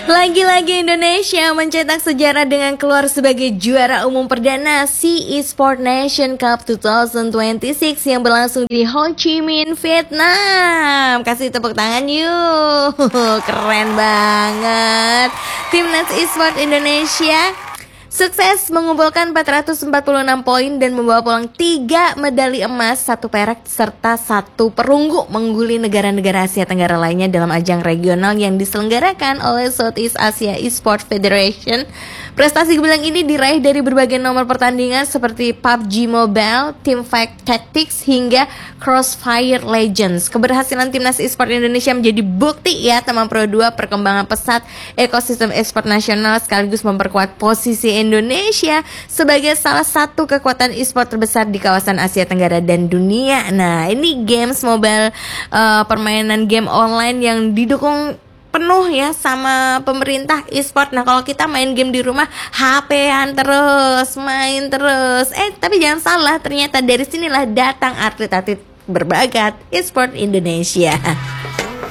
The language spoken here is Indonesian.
Lagi-lagi Indonesia mencetak sejarah dengan keluar sebagai juara umum perdana SEA Esport Nation Cup 2026 yang berlangsung di Ho Chi Minh, Vietnam. Kasih tepuk tangan yuk. Keren banget. Timnas Esport Indonesia sukses mengumpulkan 446 poin dan membawa pulang 3 medali emas, 1 perak, serta 1 perunggu, mengungguli negara-negara Asia Tenggara lainnya dalam ajang regional yang diselenggarakan oleh Southeast Asia Esport Federation. Prestasi gemilang ini diraih dari berbagai nomor pertandingan seperti PUBG Mobile, Teamfight Tactics, hingga Crossfire Legends. Keberhasilan Timnas Esport Indonesia menjadi bukti ya teman Pro 2 perkembangan pesat ekosistem esport nasional sekaligus memperkuat posisi Indonesia sebagai salah satu kekuatan esport terbesar di kawasan Asia Tenggara dan dunia. Nah, ini games mobile, permainan game online yang didukung penuh ya sama pemerintah esport. Nah, kalau kita main game di rumah, HP-an terus, main terus. Tapi jangan salah, ternyata dari sinilah datang atlet-atlet berbakat esport Indonesia.